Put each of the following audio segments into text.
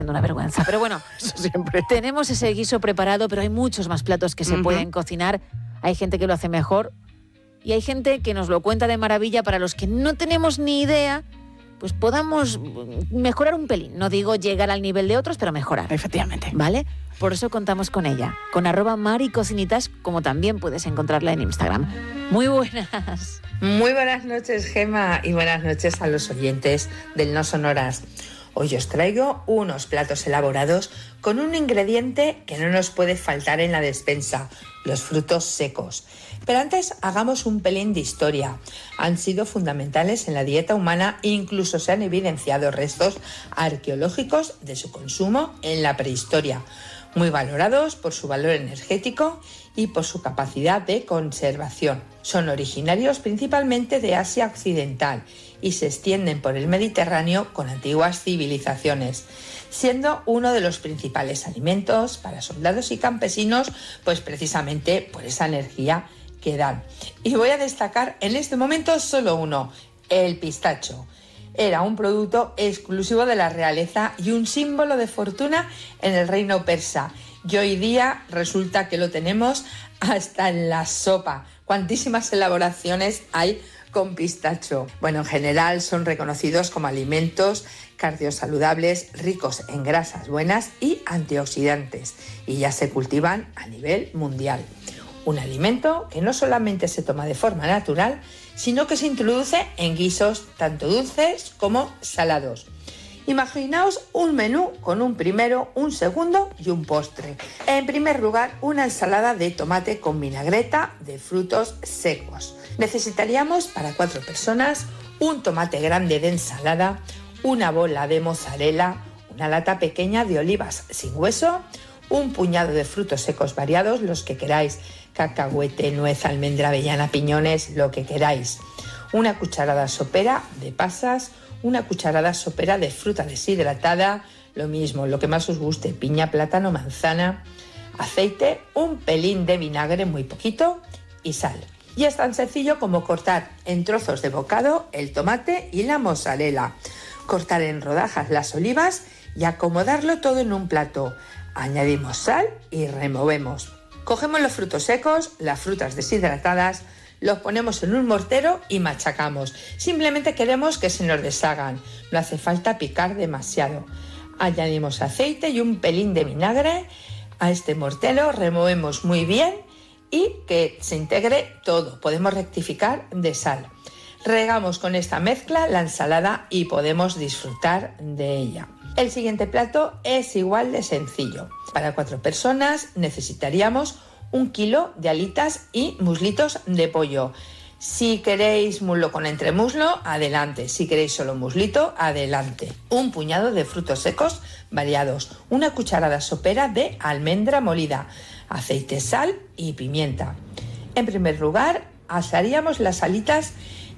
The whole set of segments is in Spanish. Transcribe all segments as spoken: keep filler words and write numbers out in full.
Una vergüenza, pero bueno, Eso siempre. tenemos ese guiso preparado, pero hay muchos más platos que se Uh-huh. pueden cocinar. Hay gente que lo hace mejor y hay gente que nos lo cuenta de maravilla. Para los que no tenemos ni idea, pues podamos mejorar un pelín. No digo llegar al nivel de otros, pero mejorar. Efectivamente. ¿Vale? Por eso contamos con ella, con arroba maricocinitas, como también puedes encontrarla en Instagram. Muy buenas. Muy buenas noches, Gema, y buenas noches a los oyentes del No Sonoras. Hoy os traigo unos platos elaborados con un ingrediente que no nos puede faltar en la despensa, los frutos secos. Pero antes hagamos un pelín de historia. Han sido fundamentales en la dieta humana e incluso se han evidenciado restos arqueológicos de su consumo en la prehistoria, muy valorados por su valor energético y por su capacidad de conservación. Son originarios principalmente de Asia Occidental y se extienden por el Mediterráneo con antiguas civilizaciones, siendo uno de los principales alimentos para soldados y campesinos, pues precisamente por esa energía que dan. Y voy a destacar en este momento solo uno, el pistacho. Era un producto exclusivo de la realeza y un símbolo de fortuna en el reino persa. Y hoy día resulta que lo tenemos hasta en la sopa. ¿Cuantísimas elaboraciones hay con pistacho? Bueno, en general son reconocidos como alimentos cardiosaludables, ricos en grasas buenas y antioxidantes, y ya se cultivan a nivel mundial. Un alimento que no solamente se toma de forma natural, sino que se introduce en guisos tanto dulces como salados. Imaginaos un menú con un primero, un segundo y un postre. En primer lugar, una ensalada de tomate con vinagreta de frutos secos. Necesitaríamos para cuatro personas un tomate grande de ensalada, una bola de mozzarella, una lata pequeña de olivas sin hueso, un puñado de frutos secos variados, los que queráis, cacahuete, nuez, almendra, avellana, piñones, lo que queráis, una cucharada sopera de pasas, una cucharada sopera de fruta deshidratada, lo mismo, lo que más os guste, piña, plátano, manzana, aceite, un pelín de vinagre, muy poquito, y sal. Y es tan sencillo como cortar en trozos de bocado el tomate y la mozzarella, cortar en rodajas las olivas y acomodarlo todo en un plato. Añadimos sal y removemos. Cogemos los frutos secos, las frutas deshidratadas, los ponemos en un mortero y machacamos. Simplemente queremos que se nos deshagan, no hace falta picar demasiado. Añadimos aceite y un pelín de vinagre a este mortero, removemos muy bien y que se integre todo. Podemos rectificar de sal. Regamos con esta mezcla la ensalada y podemos disfrutar de ella. El siguiente plato es igual de sencillo. Para cuatro personas necesitaríamos un kilo de alitas y muslitos de pollo. Si queréis muslo con entremuslo, adelante. Si queréis solo muslito, adelante. Un puñado de frutos secos variados. Una cucharada sopera de almendra molida. Aceite, sal y pimienta. En primer lugar, asaríamos las alitas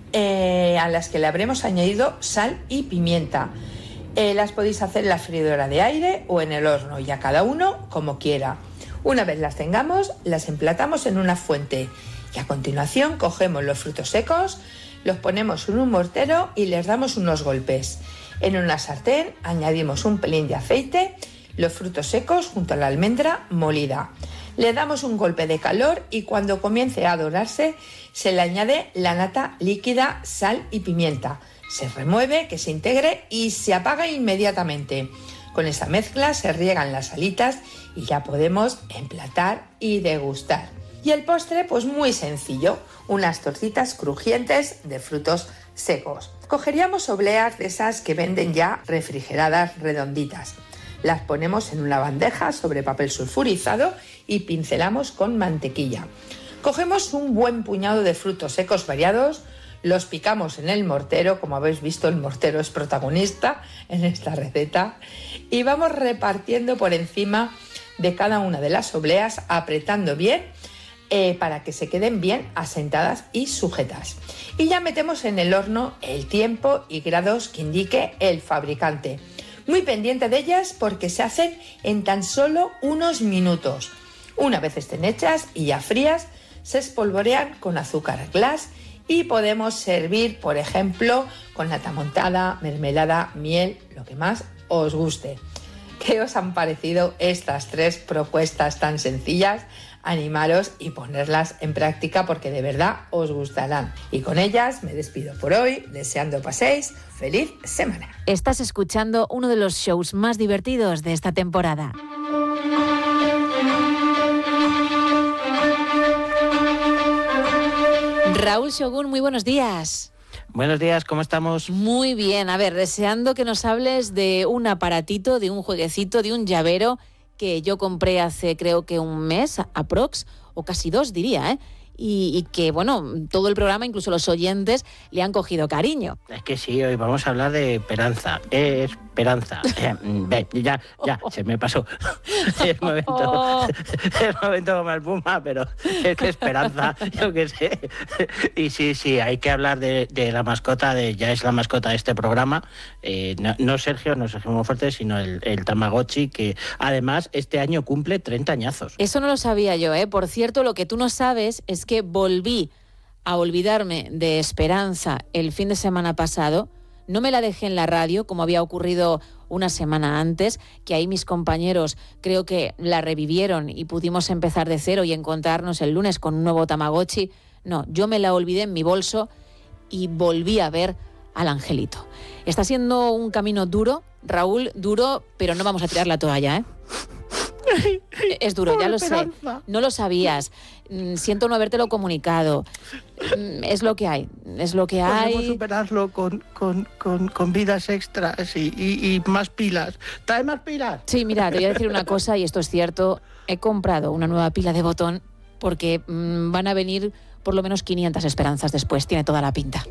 eh, a las que le habremos añadido sal y pimienta. Eh, las podéis hacer en la freidora de aire o en el horno, y a cada uno como quiera. Una vez las tengamos, las emplatamos en una fuente y a continuación cogemos los frutos secos, los ponemos en un mortero y les damos unos golpes. En una sartén añadimos un pelín de aceite, los frutos secos junto a la almendra molida. Le damos un golpe de calor y cuando comience a dorarse se le añade la nata líquida, sal y pimienta. Se remueve, que se integre y se apaga inmediatamente. Con esa mezcla se riegan las alitas y ya podemos emplatar y degustar. Y el postre, pues muy sencillo, unas tortitas crujientes de frutos secos. Cogeríamos obleas de esas que venden ya refrigeradas redonditas. Las ponemos en una bandeja sobre papel sulfurizado y pincelamos con mantequilla. Cogemos un buen puñado de frutos secos variados, los picamos en el mortero, como habéis visto el mortero es protagonista en esta receta, y vamos repartiendo por encima de cada una de las obleas, apretando bien eh, para que se queden bien asentadas y sujetas. Y ya metemos en el horno el tiempo y grados que indique el fabricante. Muy pendiente de ellas porque se hacen en tan solo unos minutos. Una vez estén hechas y ya frías, se espolvorean con azúcar glass y podemos servir, por ejemplo, con nata montada, mermelada, miel, lo que más os guste. qué os han parecido estas tres propuestas tan sencillas. Animaros y ponerlas en práctica porque de verdad os gustarán. Y con ellas me despido por hoy, deseando paséis feliz semana. Estás escuchando uno de los shows más divertidos de esta temporada. Raúl Shogun, muy buenos días. Buenos días, ¿cómo estamos? Muy bien, a ver, deseando que nos hables de un aparatito, de un jueguecito, de un llavero que yo compré hace creo que un mes, aprox, o casi dos diría, ¿eh? Y, y que, bueno, todo el programa, incluso los oyentes, le han cogido cariño. Es que sí, hoy vamos a hablar de esperanza. ¿Qué es esperanza? Eh, ya, ya, se me pasó. Es momento, oh. es momento como el Puma, pero es que esperanza, yo qué sé. Y sí, sí, hay que hablar de, de la mascota, de ya es la mascota de este programa. Eh, no, no Sergio, no Sergio Monforte, sino el, el Tamagotchi, que además este año cumple treinta añazos. Eso no lo sabía yo, ¿eh? Por cierto, lo que tú no sabes es que volví a olvidarme de Esperanza el fin de semana pasado. No me la dejé en la radio, como había ocurrido una semana antes, que ahí mis compañeros creo que la revivieron y pudimos empezar de cero y encontrarnos el lunes con un nuevo Tamagotchi. No, yo me la olvidé en mi bolso y volví a ver al angelito. Está siendo un camino duro, Raúl, duro, pero no vamos a tirar la toalla, ¿eh? Es duro, ya lo sé. No lo sabías. Siento no habértelo comunicado. Es lo que hay. Es lo que hay. Podemos superarlo con, con, con, con vidas extras y, y, y más pilas. ¿Trae más pilas? Sí, mira, te voy a decir una cosa y esto es cierto. He comprado una nueva pila de botón porque mmm, van a venir por lo menos quinientas esperanzas después. Tiene toda la pinta.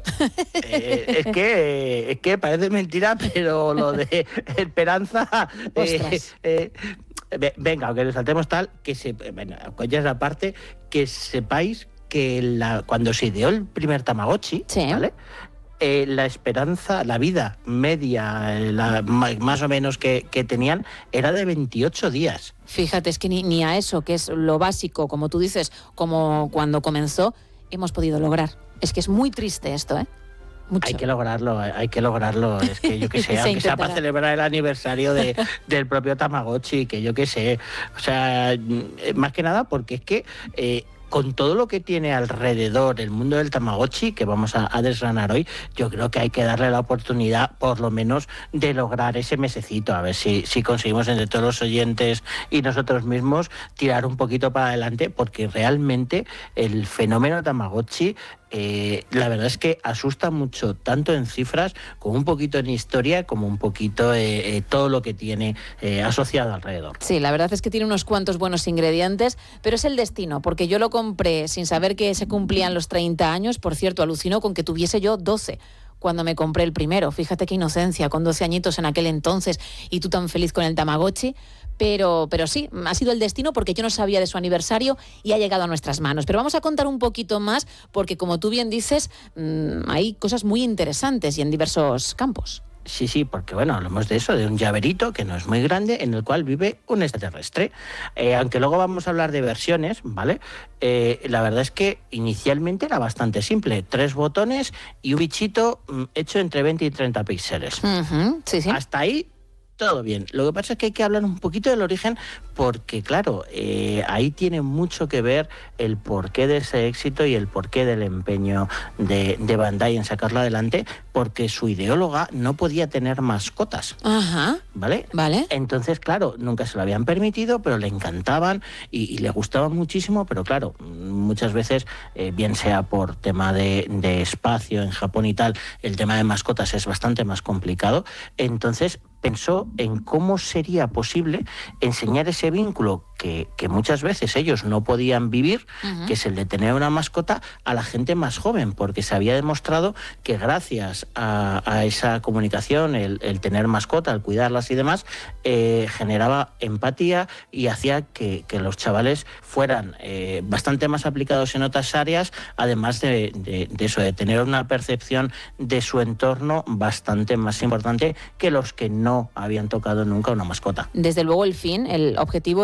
Eh, es que es que parece mentira, pero lo de esperanza... Eh, eh, venga, aunque nos saltemos tal, que se... Bueno, ya es la parte, que sepáis que la, cuando se ideó el primer Tamagotchi, sí. ¿vale? Eh, la esperanza, la vida media, la, más o menos que, que tenían, era de veintiocho días. Fíjate, es que ni, ni a eso, que es lo básico, como tú dices, como cuando comenzó, hemos podido lograr. Es que es muy triste esto, ¿eh? Mucho. Hay que lograrlo, hay que lograrlo. Es que yo qué sé, aunque sea para celebrar el aniversario de, del propio Tamagotchi, que yo qué sé. O sea, más que nada porque es que... Eh, con todo lo que tiene alrededor el mundo del Tamagotchi, que vamos a, a desgranar hoy, yo creo que hay que darle la oportunidad, por lo menos, de lograr ese mesecito, a ver si, si conseguimos entre todos los oyentes y nosotros mismos tirar un poquito para adelante, porque realmente el fenómeno Tamagotchi, eh, la verdad es que asusta mucho, tanto en cifras, como un poquito en historia, como un poquito eh, eh, todo lo que tiene eh, asociado alrededor. Sí, la verdad es que tiene unos cuantos buenos ingredientes, pero es el destino, porque yo lo compré sin saber que se cumplían los treinta años. Por cierto, alucinó con que tuviese yo doce cuando me compré el primero. Fíjate qué inocencia, con doce añitos en aquel entonces y tú tan feliz con el Tamagotchi. Pero, pero sí, ha sido el destino porque yo no sabía de su aniversario y ha llegado a nuestras manos. Pero vamos a contar un poquito más porque, como tú bien dices, mmm, hay cosas muy interesantes y en diversos campos. Sí, sí, porque bueno, hablamos de eso, de un llaverito que no es muy grande, en el cual vive un extraterrestre. Eh, aunque luego vamos a hablar de versiones, ¿vale? Eh, la verdad es que inicialmente era bastante simple. Tres botones y un bichito mm, hecho entre veinte y treinta píxeles. Uh-huh, sí, sí. Hasta ahí todo bien. Lo que pasa es que hay que hablar un poquito del origen porque, claro, eh, ahí tiene mucho que ver el porqué de ese éxito y el porqué del empeño de, de Bandai en sacarlo adelante, porque su ideóloga no podía tener mascotas. Ajá. ¿Vale? Vale. Entonces, claro, nunca se lo habían permitido, pero le encantaban y, y le gustaban muchísimo, pero claro, muchas veces, eh, bien sea por tema de, de espacio en Japón y tal, el tema de mascotas es bastante más complicado. Entonces pensó en cómo sería posible enseñar ese vínculo que, que muchas veces ellos no podían vivir, uh-huh. que es el de tener una mascota, a la gente más joven, porque se había demostrado que gracias a, a esa comunicación, el, el tener mascota, el cuidarlas y demás, eh, generaba empatía y hacía que, que los chavales fueran eh, bastante más aplicados en otras áreas, además de, de, de eso, de tener una percepción de su entorno bastante más importante que los que no habían tocado nunca una mascota. Desde luego el fin, el objetivo era muy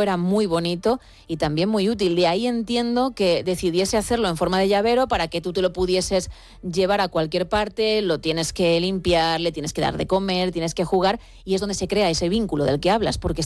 bonito y también muy útil. De ahí entiendo que decidiese hacerlo en forma de llavero para que tú te lo pudieses llevar a cualquier parte, lo tienes que limpiar, le tienes que dar de comer, tienes que jugar, y es donde se crea ese vínculo del que hablas, porque